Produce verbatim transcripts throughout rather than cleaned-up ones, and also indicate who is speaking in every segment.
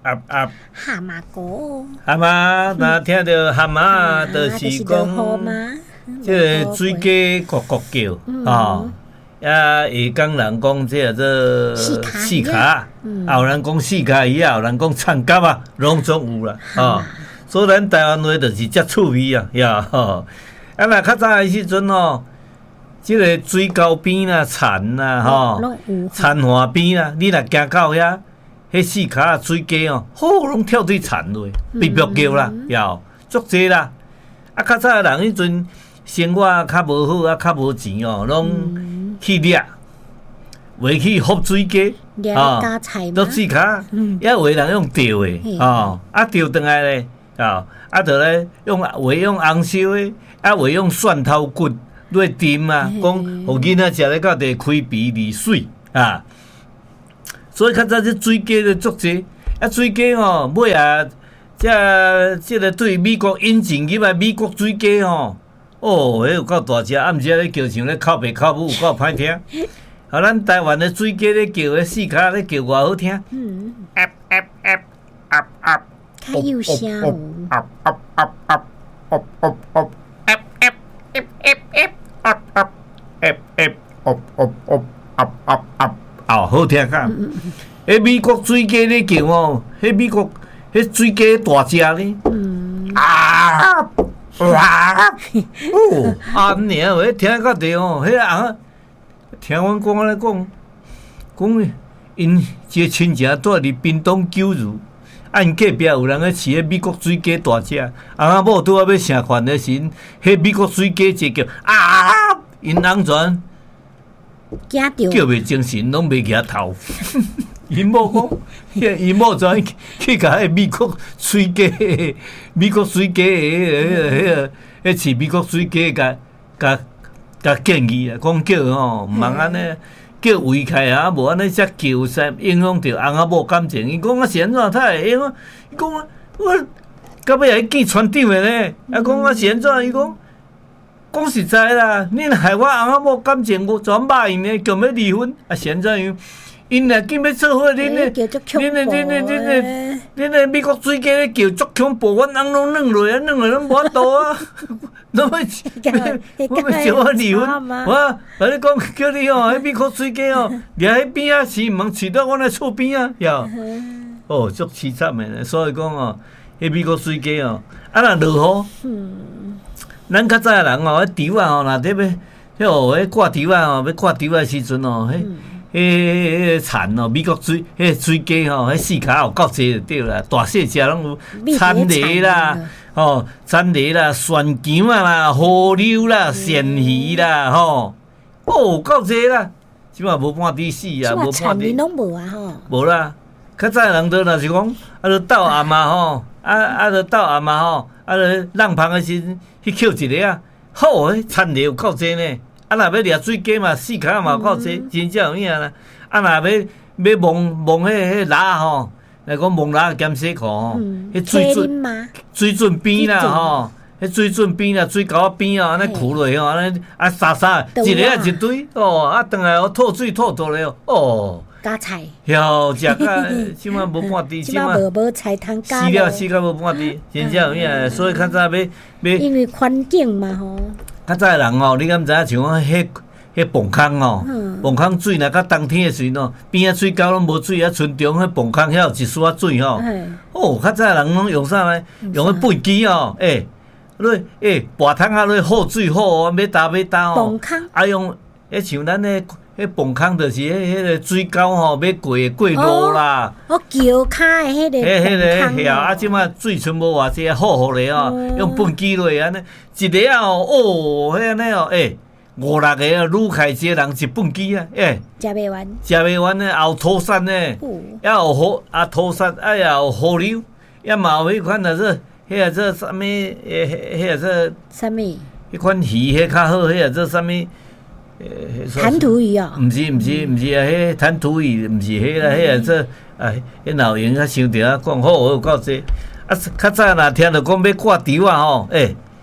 Speaker 1: 鸭鸭
Speaker 2: 蛤蟆歌，
Speaker 1: 蛤蟆，若听到蛤蟆，就是讲，即个水鸡咕咕叫，哦，也会讲人讲即个做四卡，也有人讲四卡鱼啊，有人讲长蛤啊，拢总有啦，哦，所以咱台湾话就是遮趣味啊，呀，吼，啊，若较早诶时阵吼。即个水沟边啦、田啦、吼，田河边啦，你若行到遐，迄四骹水鸡哦，好拢跳对田落，哔哔叫啦，哟，足济啦。啊，较早诶人迄阵生活较无好啊，较无钱哦，拢去掠，袂去福水鸡，
Speaker 2: 掠加菜嘛，
Speaker 1: 都四骹，也有诶人用钓诶，哦，啊钓转来咧，哦，啊着咧用会用红烧诶，啊会用蒜头骨。对甜啊，讲互囡仔食咧到地开鼻离水啊，所以较早这水鸡咧足济，啊水鸡吼，尾啊，这这个对美国引进入来美国水鸡吼，哦，迄有够大只，啊毋知咧叫像咧靠爸靠母有够歹听，啊咱台湾的水鸡咧叫咧四骹咧叫偌好听，嗯，啊啊啊啊啊，
Speaker 2: 较有声有，啊啊啊啊啊啊啊。
Speaker 1: 啊啊，诶诶，哦哦哦，啊啊啊，哦，好听个。迄美国水鸡咧叫哦，迄美国迄水鸡大只咧。啊啊！哦，啊娘，迄听到地哦，迄啊，听阮讲咧讲，讲因一个亲戚住伫屏东九如，啊因隔壁有人咧饲迄美国水鸡大只，翁仔某拄啊要成饭的时，迄美国水鸡一叫啊！因翁全叫袂精神，拢袂举头。因某讲，因某全去甲迄美国水鸡、美国水鸡诶，迄个、迄个、迄饲美国水鸡，甲、甲、甲建议啊，讲叫吼，毋通安尼叫围开啊，无安尼才叫使影响着翁仔某感情。伊讲啊，是安怎他会影响？伊讲啊，我到尾还见船长诶呢，啊讲啊是安怎？伊讲。讲实在啦，恁害我翁仔某感情我全骂因呢，强要离婚，啊现在样，因若紧要做伙，恁咧，恁咧，恁咧，恁咧，恁咧美国水鸡咧叫足恐怖，阮翁拢软落啊，软落拢无法度啊，拢要，我要叫我离婚，我，我你讲叫你哦，迄美国水鸡哦，掠迄边啊饲，毋通饲到阮诶厝边啊，哟，哦，足凄惨诶呢，所以讲哦，迄美国水鸡哦，啊若落雨。咱较早诶人哦，迄稻啊吼，若伫要，迄哦，迄挂稻啊吼，要挂稻诶时阵哦，迄、迄、迄田哦，美国水，迄水鸡吼，迄四骹有够济就对啦，大细只拢有，田螺啦，吼，田螺啦，蒜姜啊啦，河流啦，鳝鱼啦，吼，哦，够济啦，即马无半滴死啊，无半滴，
Speaker 2: 拢无啊吼，
Speaker 1: 无啦，较早诶人都若是讲，啊，着斗暗嘛吼，啊啊，着斗暗嘛吼，啊，着浪芳诶时阵。去捡一个啊，好诶，田螺有够济呢。啊，若要掠水鸡嘛，四骹嘛有够济，真正有影啦。啊，若要要摸摸迄迄拉吼，来讲摸拉兼洗裤吼，迄水准水准边啦吼，迄水准边啦，水沟边啊，安尼跍落吼，安尼啊沙沙，一个啊一堆哦，啊转来哦吐水吐倒咧哦。
Speaker 2: 加菜，
Speaker 1: 哟，食甲即马无半滴，
Speaker 2: 即马无无菜通加。
Speaker 1: 死了死到无半滴，真正有影。所以较早要要，
Speaker 2: 因为环境嘛吼。
Speaker 1: 较早人哦，你敢毋知影像我迄迄泵空哦，泵空水若到冬天诶时阵哦，边仔水沟拢无水啊，村中迄泵空遐有一丝仔水吼。哦，较早人拢用啥呢？用迄粪机哦，诶，落诶，拔桶啊落好水好哦，要打要打哦。
Speaker 2: 泵空
Speaker 1: 啊用，迄像咱诶。迄泵空就是迄迄个水沟吼，要过过路啦。
Speaker 2: 哦，桥骹诶，迄个。
Speaker 1: 迄迄个遐啊，即摆水剩无偌济，好好咧哦，用粪机落安尼，一个啊哦，哦，迄安尼哦，诶，五六个啊，愈开一个人一粪机啊，诶。
Speaker 2: 食袂完。
Speaker 1: 食袂完呢，也有土山呢，也有河啊土山，啊也有河流，也嘛有迄款啊说，迄个做啥物？诶，迄个做。
Speaker 2: 啥物？
Speaker 1: 迄款鱼，迄较好，迄个做啥物？
Speaker 2: 弹涂鱼哦，
Speaker 1: 毋是毋是毋是啊！迄弹涂鱼毋是迄啦，迄个做啊，迄老员较想着啊，讲好有够济。啊，较早若听着讲要挂稻啊吼，诶，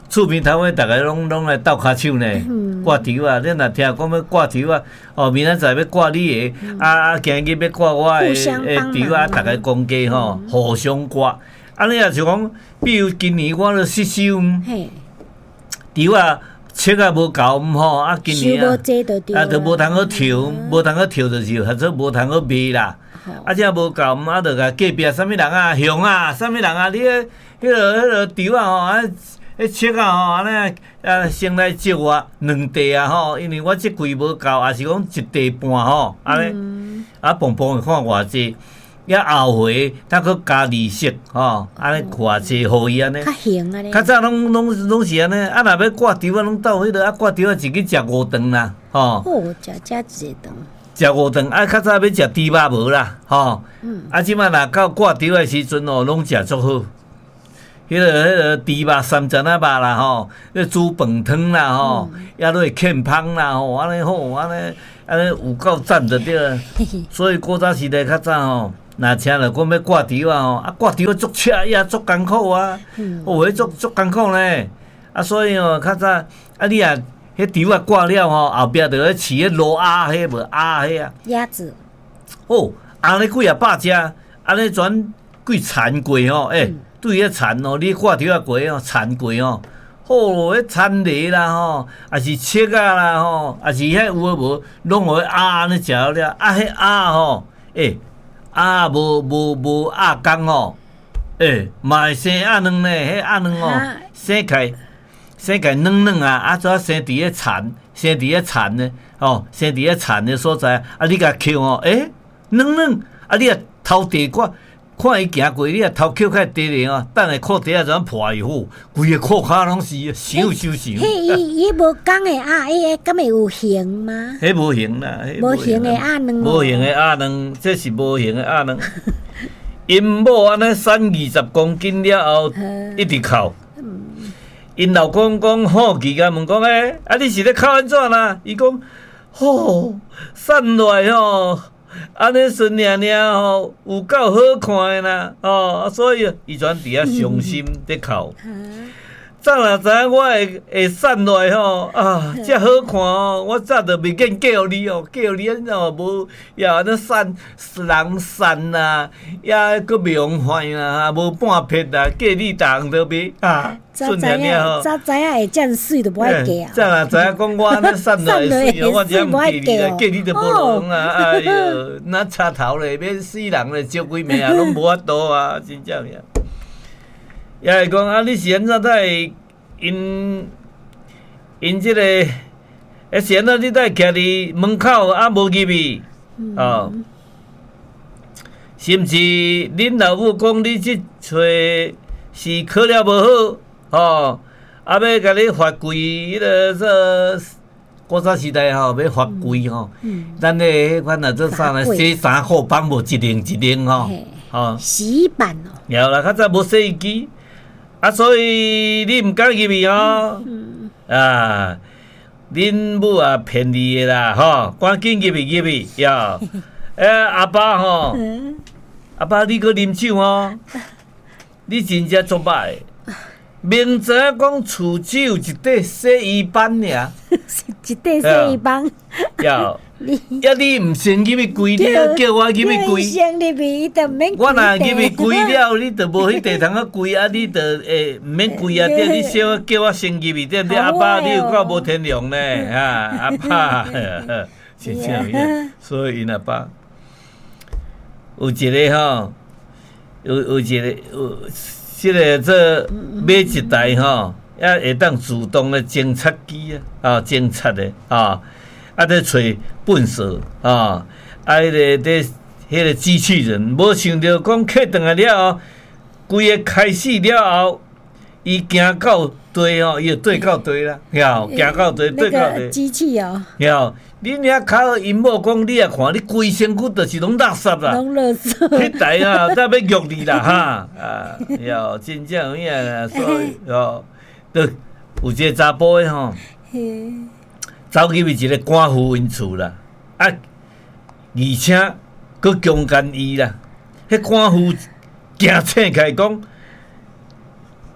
Speaker 1: 厝边头尾，逐个拢拢来斗骹手呢，挂条啊！你若听讲要挂条啊，哦，明仔载要挂你的，啊啊，今日要挂我的的条啊，逐个公家吼，互相挂。啊，你若像讲，比如今年我咧失收，条啊，切啊无够吼，啊，今年啊，啊，都无通好跳，无通好跳就是或者无通好卖啦。啊，这无够，啊，就甲隔壁啥物人啊，熊啊，啥物人啊，你迄迄落迄落条啊吼啊。迄切啊吼，安尼啊，先来接我两地啊吼，因为我这季无够，也是讲一地半吼，安尼啊，蹦蹦看偌济，也后回他搁加利息吼，安尼偌济互伊安尼。
Speaker 2: 较行啊咧。
Speaker 1: 较早拢拢拢是安尼，啊，若要挂条啊，拢到迄落啊，挂条啊，自己食五顿啦，吼。
Speaker 2: 哦，食食一个顿。
Speaker 1: 食五顿，啊，较早要食猪肉无啦，吼。嗯。啊，即摆若到挂条的时阵哦，拢食足好。迄个迄个猪肉三层啊肉啦吼，迄煮饭汤啦吼，也落欠芳啦吼，安尼好，安尼安尼有够赞的对。所以古早时代较早吼，若请着讲要挂条啊吼，啊挂条足赤也足艰苦啊，哦，迄足足艰苦呢。啊，所以哦，较早啊你啊，迄条啊挂了吼，后壁着咧饲迄罗鸭迄无鸭迄啊。
Speaker 2: 鸭子。
Speaker 1: 哦，安尼几啊百只，安尼全几残过吼，诶、欸。对迄田哦，你挂条啊过哦，田过哦，好，迄田梨啦吼，也是切啊啦吼，也是遐有无无，拢互鸭安尼食了，啊，迄鸭吼，诶，鸭无无无鸭公吼，诶，嘛会生鸭卵呢，迄鸭卵哦，生开生开软软啊，啊，怎生伫迄田，生伫迄田呢，哦，生伫迄田的所在，啊，你甲捡哦，诶，软软，啊，你啊偷地瓜。看伊行过，你啊头捡开地咧哦，等下裤底啊怎破伊好，规个裤骹拢是想想想。
Speaker 2: 迄伊伊无讲的鸭，伊敢会有形吗？
Speaker 1: 迄无形啦，
Speaker 2: 无形的鸭卵。
Speaker 1: 无形的鸭卵，这是无形的鸭卵。因某安尼瘦二十公斤了后，一直哭。因老公讲好奇甲问讲诶，啊你是咧哭安怎啦？伊讲，吼，瘦落来吼。安尼顺娘娘吼，有够好看的啦，哦，所以伊全伫遐伤心伫哭。早若知影我会会瘦落来吼，啊，遮好看哦，我早就袂见叫你哦，叫你哦无也安尼瘦人瘦啦，也佫袂坏啦，无半撇啦，计你逐项都袂啊。
Speaker 2: 早知影，早知影会遮尔水就无爱嫁啊！
Speaker 1: 早若知影讲我安尼瘦落会水哦，我则毋计你啦，计你都无能啊！哎哟，那插头咧，免死人咧，招几命啊，拢无法度啊，真正呀！也会讲啊，你是安怎会因因即个，诶是安怎你才徛伫门口啊无入去？哦，是毋是恁老母讲你即揣是考了无好？哦，啊要甲你罚跪，迄个说古早时代吼，要罚跪吼，咱咧迄款啊做啥呢？洗衫裤绑无一零一零吼，吼
Speaker 2: 洗衣板哦。
Speaker 1: 了啦，较早无洗衣机，啊，所以你毋敢入去吼，啊，恁母啊骗你的啦，吼，赶紧入去入去，呀，诶阿爸吼，阿爸你搁啉酒吼，你真正作歹。明知影讲厝只有一块洗衣板尔，
Speaker 2: 一块洗衣板。
Speaker 1: 要，要你毋先入去跪，你叫我入去跪。
Speaker 2: 先入去，伊就免。
Speaker 1: 我若入去跪了，你就无迄地通啊跪啊，你就诶毋免跪啊，对，你小叫我先入去，对不对？阿爸，你有够无天良呢？哈，阿爸，是这样，所以因阿爸有一个吼，有有一个有。即个做买一台吼，也会当自动的侦测机啊，啊侦测的啊，啊咧找粪扫啊，啊迄个咧迄个机器人，无想到讲客转来了后，规个开始了后，伊行到地吼，伊就对到地啦，晓行到地对到地。
Speaker 2: 机器哦。
Speaker 1: 晓，恁遐靠因某讲，你啊看，你规身躯就是拢垃圾啦。
Speaker 2: 拢垃圾。
Speaker 1: 迄台啊，才要虐你啦哈啊！哟，真正有影啦，所以哦，都有一个查甫诶吼，走去一个官夫因厝啦，啊，而且佫强奸伊啦。迄官夫惊醒起来讲，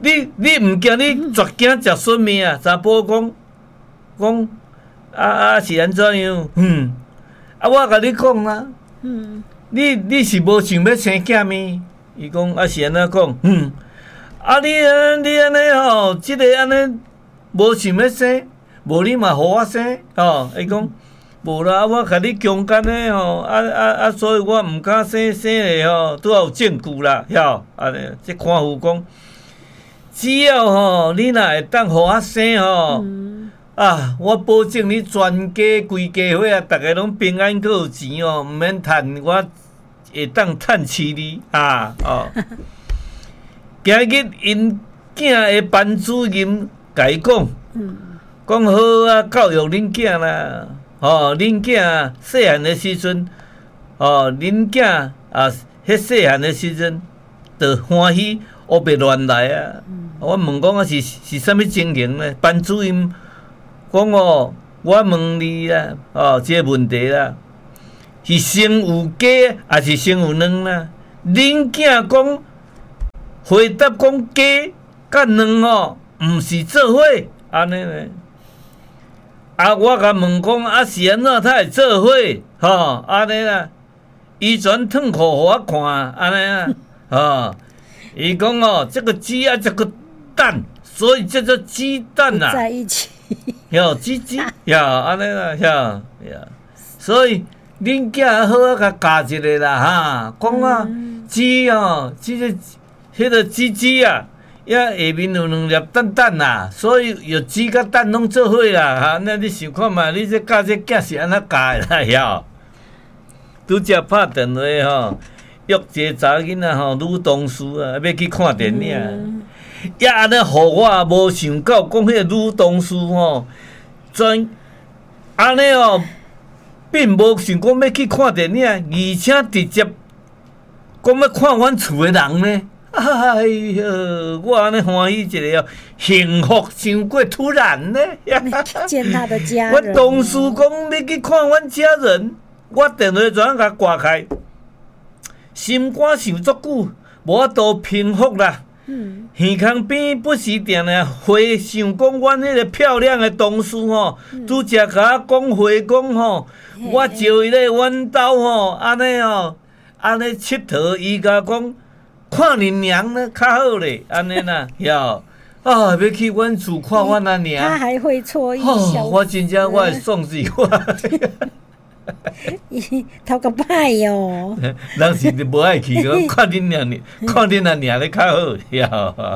Speaker 1: 你你毋惊你绝惊食孙命啊？查甫讲讲啊啊是安怎样？嗯，啊我甲你讲啦，嗯，你你是无想要生囝咪？伊讲啊是安怎讲？嗯，啊你你安尼吼，即、這個安尼无想要生，无你嘛互我生吼？伊讲无啦，我甲你强奸的吼，啊啊啊，所以我毋敢生生的吼，拄好有证據啦，晓？安尼，即看护讲。只要吼，你若会当互我生吼，嗯、啊，我保证你全家规家伙啊，逐个拢平安，阁有钱哦，毋免趁我会当趁饲你啊哦。今日因囝的班主任甲伊讲，讲、嗯、好啊，教育恁囝啦，吼、哦，恁囝细汉的时阵，吼、哦，恁囝啊，迄细汉的时阵，着欢喜。我别乱来啊！嗯、我问讲啊是是啥物情形呢？班主任讲哦，我问你啊，哦，这个问题啦，是生有鸡还是生有卵啦？恁囝讲回答讲鸡甲卵哦，毋是做伙安尼呢？啊，我甲问讲啊是安怎他会做伙？吼安尼啦，伊全脱裤互我看安尼啊，吼。伊讲哦，这个鸡啊，这个蛋，所以叫做鸡蛋呐、啊。
Speaker 2: 在一起。
Speaker 1: 哟，鸡鸡，呀，安尼啦，呀呀，所以恁囝好啊，甲教一个啦哈，讲啊，鸡哦，即个迄个鸡鸡啊，也下面有两粒蛋蛋呐，所以有鸡甲蛋拢做伙啦哈。那你想看嘛？你这教这囝是安怎教的啦？呀，拄则拍电话吼。约一个查囡仔吼，女同事啊，要去看电影，也安尼，互我无想到，讲迄个女同事吼，专安尼哦，并无想讲要去看电影，而且直接讲要看阮厝的人呢。哎哟，我安尼欢喜一个哦，幸福伤过突然呢。
Speaker 2: 见他的家人。
Speaker 1: 我同事讲要去看阮家人，我电话转甲挂开。心肝想足久，无法度平复啦。嗯，耳孔边不时定定回想讲，阮迄个漂亮的同事吼，拄则甲我讲回讲吼，我招伊咧阮兜吼，安尼吼，安尼佚佗，伊甲讲看恁娘呢较好咧，安尼啦，哟。啊！要去阮厝看阮阿娘，
Speaker 2: 他还会错意笑、
Speaker 1: 哦。我真正我会爽死我。
Speaker 2: 头壳歹哟，
Speaker 1: 人是无爱去，看恁娘，看恁阿娘咧较好呀。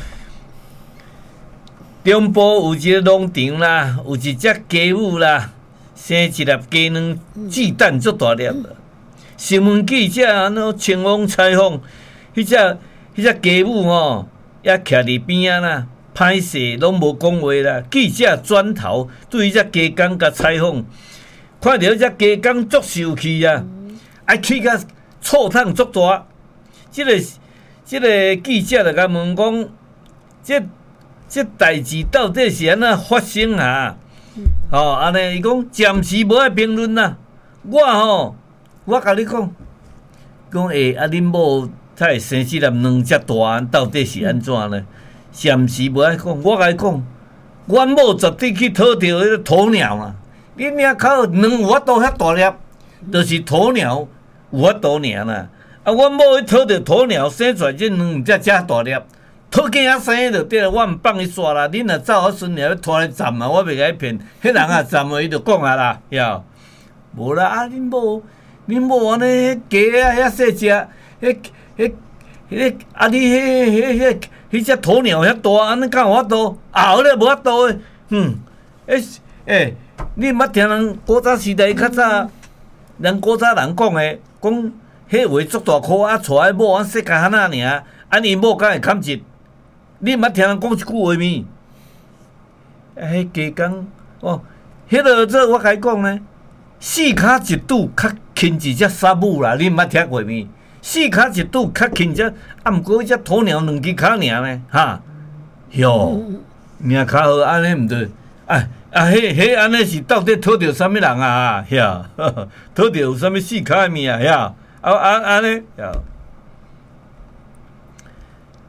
Speaker 1: 中部有一个农场啦，有一只鸡母啦，生一粒鸡卵，鸡蛋足大粒啦。新闻记者安怎前往采访，迄只迄只鸡母吼，也徛伫边仔啦，歹势拢无讲话啦。记者转头对迄只鸡公甲采访。看到迄只鸡公足受气啊，啊气甲臭桶足大。即、這个即、這个记者就甲问讲，即即代志到底是安怎发生啊？吼、嗯，安尼伊讲暂时无爱评论啦。我吼，我甲你讲，讲诶，啊恁某才会生即粒卵遮大，到底是安怎呢？暂时无爱讲，我甲你讲，阮某绝对去讨着迄个鸵鸟啊！你领口卵有法度遐大粒，就是鸵鸟有法度尔啦。啊，阮某去讨着鸵鸟生出来这卵毋才遮大粒，讨囝仔生就对了。我毋放伊煞啦，恁若走我孙尔要拖来站啊，我袂甲伊骗。迄人啊站啊，伊就讲啊啦，哟，无啦，啊恁某恁某安尼迄鸡啊遐细只，迄迄迄啊你迄迄迄迄只鸵鸟遐大，安尼敢有法度？后咧无法度诶，嗯，诶诶。你毋捌听人古早时代较早，人古早人讲诶，讲迄话足大箍啊，带迄某啊细甲汉仔尔，安尼某敢会砍一？你毋捌听人讲一句话咪？啊，迄鸡公哦，迄落这我甲你讲呢，四骹一拄较轻一只沙母啦，你毋捌听过咪？四骹一拄较轻只，啊，毋过迄只鸵鸟两只骹尔呢，哈，哟，命较好，安尼毋对，啊。啊，迄迄安尼是到底讨着啥物人啊？遐，讨着有啥物四骹物啊？遐，啊啊安尼，遐。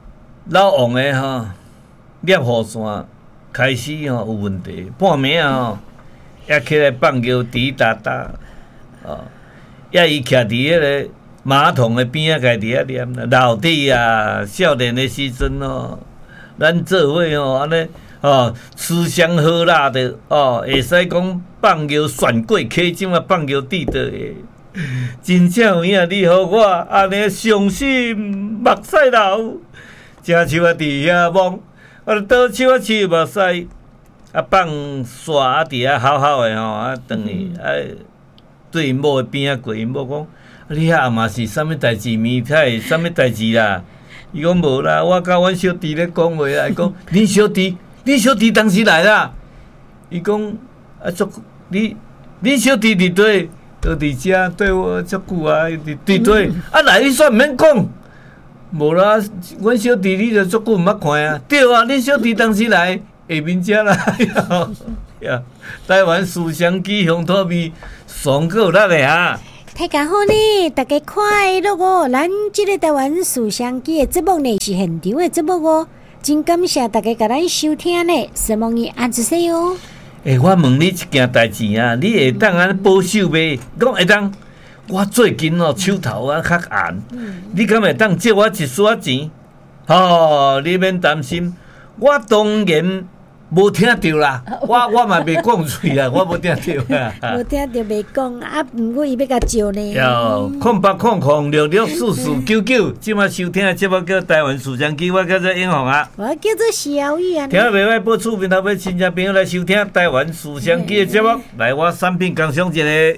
Speaker 1: 老王的吼摄雨伞开始吼有问题，半暝啊吼也起来放尿滴答答，哦，也伊徛伫迄个马桶的边仔，家己遐念啦。老弟啊，少年的时阵哦，咱做伙哦，安尼哦，吃香喝辣的哦，会使讲放尿旋过溪井啊，放尿滴倒的。真正有影，你互我安尼伤心目屎流，正像啊伫遐摸，啊倒手啊拭目屎，啊放煞啊伫遐好好的吼，啊等于啊对因某的边仔过，因某讲。你遐嘛是啥物代志？咪太啥物代志啦？伊讲无啦，我甲阮小弟咧讲话啦，讲恁小弟，恁小弟当时来啦。伊讲啊，足你恁小弟伫对，倒伫遮对我足久啊，伫伫对啊来，你煞毋免讲。无啦，阮小弟你着足久毋捌看啊。对啊，恁小弟当时来下面遮啦。呀，台湾思乡机乡土味上够力的哈。
Speaker 2: 大家好呢，大家快乐哦！咱这个台湾思乡机的节目呢是现场的节目哦，真感谢大家甲咱收听呢，希望你安住些哦。
Speaker 1: 诶、欸，我问你一件代志啊，你会当安保守袂？讲会当，我最近哦手头啊较红，嗯、你敢会当借我一丝仔钱？哦，你免担心，我当然。无听到啦，我我嘛袂讲嘴啦，我无听到啦。
Speaker 2: 无听到袂讲，啊，毋过伊要甲招呢。
Speaker 1: 哟，空八空空六六四四九九，即马收听的节目叫台湾思乡机，我叫做英雄啊。
Speaker 2: 我叫做小雨啊。
Speaker 1: 听袂歹，播出面头要亲戚朋友来收听台湾思乡机的节目，来我产品共享一个。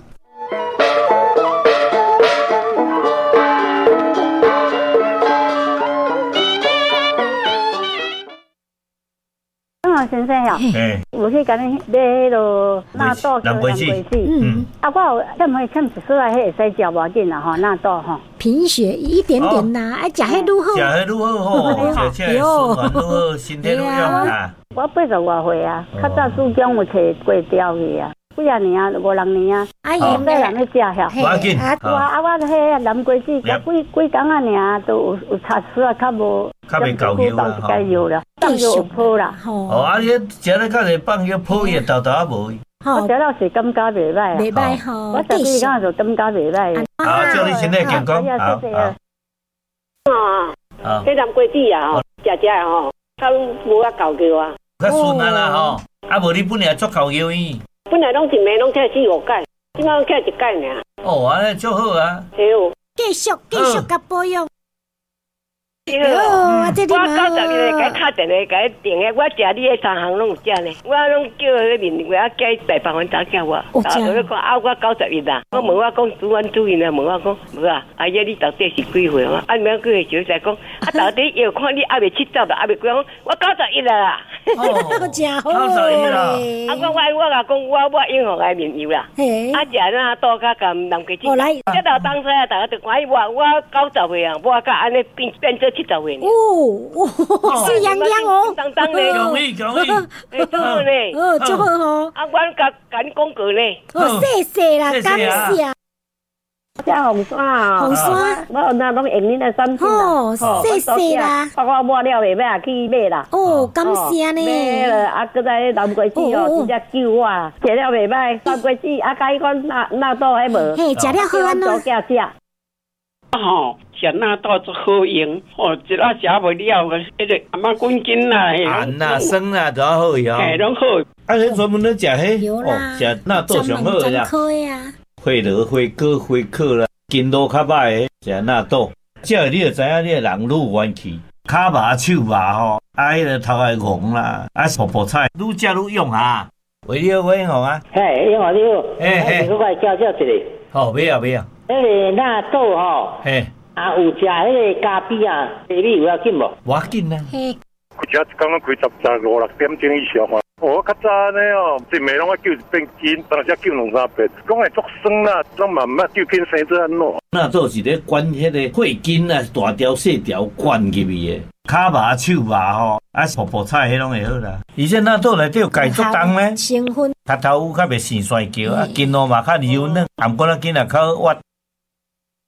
Speaker 3: 先生哦，有去甲你买迄落纳豆跟南瓜子，嗯，啊，我有欠会欠一丝啊，迄会使食无紧啦吼，纳豆吼，
Speaker 2: 贫血一点点呐，啊，食迄愈好，
Speaker 1: 食迄愈好吼，食起来舒缓愈好，身体愈好啊。
Speaker 3: 我八十外岁啊，较早暑假有找过调去啊。几啊年啊，五六年啊，啊，伊买人咧食遐，
Speaker 1: 无要紧。
Speaker 3: 啊，我啊，我迄南瓜子，才几几工啊尔，都有有擦丝啊，较无，
Speaker 1: 较袂够油啦，
Speaker 3: 吼。油啦，放油有泡啦。
Speaker 1: 哦，啊，你食咧较侪放油泡伊豆豆啊无？
Speaker 3: 我食了是感觉袂歹，
Speaker 2: 袂歹吼。
Speaker 3: 我食几工就感觉袂歹。
Speaker 1: 好，祝你身体健康。好，好。
Speaker 3: 哦，迄南瓜子啊，吼，食食吼，较无啊够油啊。
Speaker 1: 较顺啊啦吼，啊无你本来足够油伊。
Speaker 3: 本来拢一暝拢起四五盖，即摆起一盖尔。
Speaker 1: 哦，安尼足好啊。
Speaker 3: 对哦。
Speaker 2: 继续继续甲保养。
Speaker 3: 哦，我九十日个甲敲电话甲伊订个，我食你迄三项拢有食呢。我拢叫迄面我叫伊大饭饭早叫我。我讲啊，我九十日啦。我问我讲主管主任啊，问我讲无啊，阿爷你到底是几岁啊？啊，明几岁就在讲，啊到底要看你还未七十啦，还未几讲，我九十一啦。
Speaker 2: 哦，真好。
Speaker 1: 九十一啦。
Speaker 3: 啊，我我我甲讲，我我英雄爱面油啦。啊，食那多甲甲南瓜子。
Speaker 2: 哦来，
Speaker 3: 这道当时啊，大家就看伊我我九十岁啊，我甲安尼变变做七十岁呢。
Speaker 2: 哦，是洋洋哦，
Speaker 3: 当当嘞，
Speaker 1: 容易容易，
Speaker 3: 哎，做好嘞，
Speaker 2: 哦，做好哦。
Speaker 3: 啊，我甲甲你讲过嘞，
Speaker 2: 哦，谢谢啦，感谢。
Speaker 3: 这红山啊，
Speaker 2: 红山，
Speaker 3: 我那拢用恁的产品啦。
Speaker 2: 哦，谢谢啦。
Speaker 3: 我我买了袂买去买啦。
Speaker 2: 哦，感谢呢。
Speaker 3: 买了啊，搁在南瓜子哦，直接救我，食了袂歹，南瓜子啊，甲伊讲纳纳豆还无。
Speaker 2: 嘿，食了好安怎？
Speaker 3: 做家食。吼，食纳豆足好用，哦，一仔食袂了个，迄个阿妈滚筋啦，
Speaker 1: 咸啦、酸啦都好哦。
Speaker 3: 嘿，拢好。
Speaker 1: 啊，你专门咧食迄？
Speaker 2: 哦，
Speaker 1: 食纳豆上好啦。花螺、花果、花克啦，筋路较歹的食纳豆，这样你就知影你的人愈元气，骹麻、手麻吼，啊，迄个头会红啦，啊，泡泡菜愈食愈勇啊。为你好，我英雄啊。
Speaker 3: 嘿，英雄你好。嘿嘿，我来教教一个。
Speaker 1: 好，不要不要。
Speaker 3: 迄个纳豆吼，嘿，啊有食迄个咖啡啊，茶米有要紧无？
Speaker 1: 我紧啊。嘿，
Speaker 4: 规只刚刚开十十五六点钟以上啊。我较早呢哦，一暝拢爱救一变斤，当只救两三遍，讲会足酸啦，拢嘛毋捌救片生做安怎？
Speaker 1: 纳豆是咧管迄个血筋啊，大条细条灌入去的，骹麻、手麻吼，啊泡泡菜迄拢会好啦。而且纳豆内底有钙足重咧，
Speaker 2: 成分，
Speaker 1: 头头有较袂生酸叫，啊筋路嘛较柔软，含管仔筋也较滑。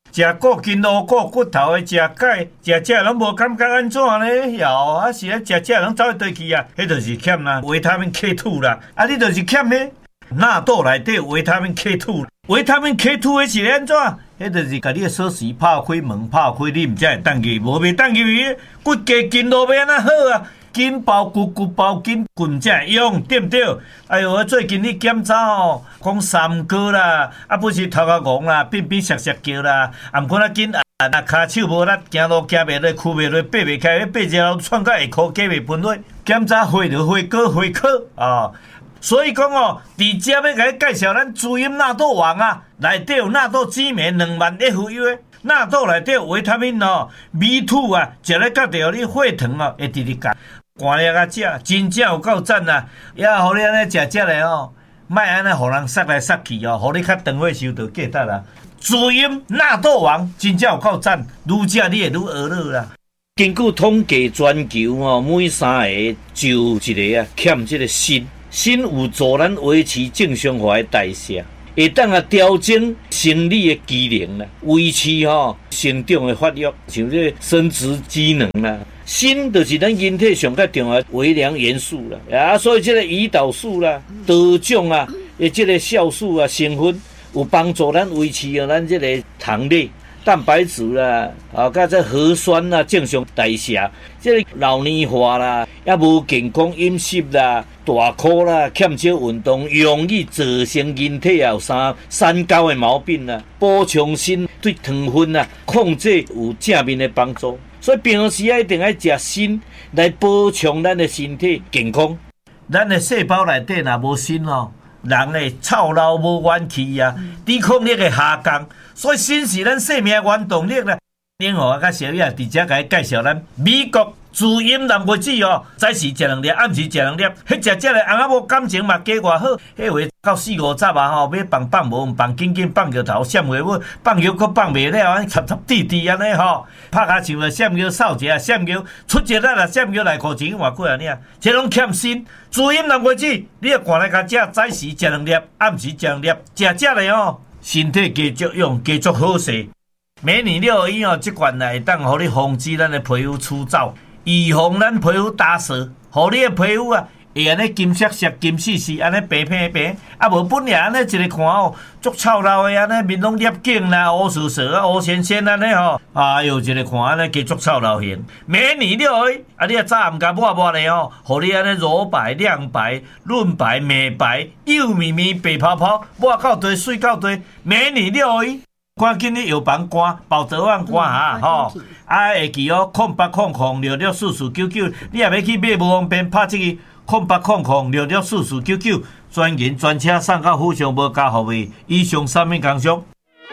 Speaker 1: 食过筋路过骨头的，食钙，食这拢无感觉安怎呢？哟，啊是啊，食这拢走去倒去啊，迄就是欠啦维他命 K 二 啦，啊你就是欠迄纳豆内底维他命 K 二，维他命 K 二迄是安怎？迄就是甲你的锁匙拍开门拍开，你毋才会当去，无袂当去，骨骼筋路要安怎好啊？筋包骨骨包筋，骨才会用，对毋对？哎哟，最近你检查哦，讲三高啦，啊不是头壳戆啦，变变涩涩叫啦，啊毋过啊紧啊，若骹手无力，行路行袂落，屈袂落，爬袂开，爬一路喘到下骹，加袂分落，检查血就血高血可啊。所以讲哦，伫遮要甲你介绍咱滋阴纳豆王啊，内底有纳豆紫莓两万 F U 的。纳豆内底有维他命哦 ，B 二 啊，食咧甲着你血糖哦，会直直降。寒了啊食，真正有够赞啊！也互你安尼食食咧哦，莫安尼互人塞来塞去哦，互你较长尾收着价值啦。滋阴纳豆王真正有够赞，愈食你会愈饿乐啦。根据统计全球哦，每三个就一个啊欠这个锌，锌有助咱维持正常化的代谢。会当啊调整生理的机能啦，维持吼成长的发育，像这生殖机能啦。锌就是咱人体上较重要的微量元素啦，啊，所以这个胰岛素啦、多种啊，诶，这个酵素啊成分有帮助咱维持啊咱这个糖类、蛋白质啦，啊，甲这核酸啦正常代谢，这个老年化啦，也无健康饮食啦。大箍啦，欠少运动，容易造成人体也有三三高的毛病啦。补充锌对糖分啊控制有正面的帮助，所以平时啊一定要食锌来保障咱的身体健康。咱的细胞内底若无锌哦，人的操劳无元气啊，抵抗力会下降，所以锌是咱生命原动力啦。另外，甲小叶伫遮甲伊介绍咱美国滋阴蓝莓子哦，早时食两粒，暗时食两粒。迄食这个翁仔某感情嘛加偌好，迄话到四五十啊吼，要放放无，放紧紧放桥头，闪话尾放桥佫放袂了，安插插滴滴安尼吼，拍骹球啊，闪桥扫一下，闪桥出一力啊，闪桥内裤钱偌贵啊呢？这拢欠锌，滋阴蓝莓子，你要赶来甲食，早时食两粒，暗时食两粒，食这个哦，身体加足用，加足好势。美女六合一哦，这款会当互你防止咱的皮肤粗糙，预防咱皮肤打湿，互你的皮肤啊会安尼金色色、金丝丝，安尼白平平，啊无本来安尼一个看哦，足臭老的安尼面拢裂景啦、乌丝丝啊、乌鲜鲜安尼吼，哎哟，一个看安尼加足臭老型。美女六合一，啊你啊早暗甲抹抹的哦，互你安尼柔白、亮白、润白、美白、幼绵绵、白泡泡，抹到堆、水到堆，美女六合一。赶紧你药房赶，包早晚赶哈吼！啊，会记哦，空八空空六六四四九九，你也要去买无方便，拍这个空八空空六六四四九九，专人专车送到府上无加服务。以上三面工商。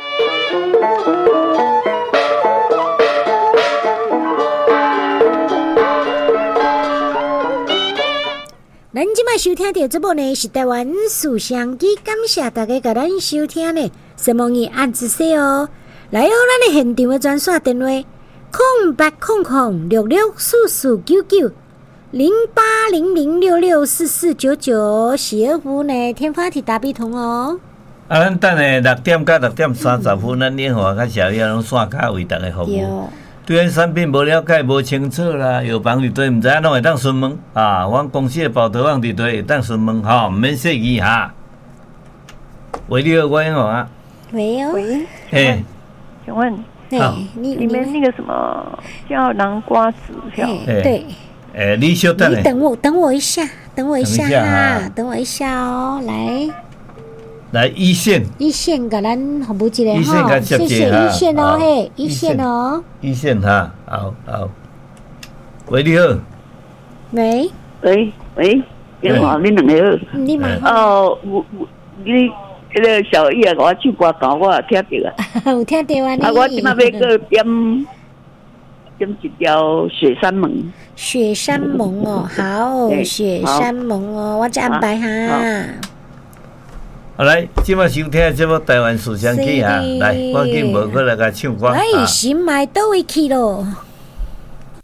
Speaker 2: 咱即摆收听到这部呢是台湾书香机，感谢大家甲咱收听呢。什么嘢按一说哦，来哦，咱的现场的专线电话：空八空空六六四四九九零八零零六六四四九九。喜儿服呢，天发体大笔筒哦。
Speaker 1: 啊，咱等下六点到六点三十分，咱联合甲小叶拢线卡为大家服务。对咱产品无了解、无清楚啦，药房伫对，毋知影拢会当询问啊。阮公司的包头网伫对，会当询问吼，毋免客气哈。喂，你好，我英华啊。
Speaker 2: 喂哦。
Speaker 5: 喂。
Speaker 1: 嘿。
Speaker 5: 请问，
Speaker 2: 你
Speaker 5: 里面那个什么叫南瓜子票？
Speaker 2: 对。
Speaker 1: 诶，你稍等。
Speaker 2: 你等我，等我一下，等我一下哈，等我一下哦，来。
Speaker 1: 来一线，
Speaker 2: 一线甲咱服务一下
Speaker 1: 哈，
Speaker 2: 谢谢一线哦，嘿，一线哦，
Speaker 1: 一线哈，好好。喂，你好。
Speaker 5: 喂喂喂，电话你两个好。
Speaker 2: 你嘛
Speaker 5: 哦，我我你迄个小叶啊，我唱歌单我也听到啊。
Speaker 2: 有听到啊？
Speaker 5: 啊，我即马要个点点一条雪山盟。
Speaker 2: 雪山盟哦，好，雪山盟哦，我再安排哈。
Speaker 1: 好来，即摆收听这部台湾思想机啊，来，我紧无过来甲唱歌。
Speaker 2: 哎，新买倒位去咯。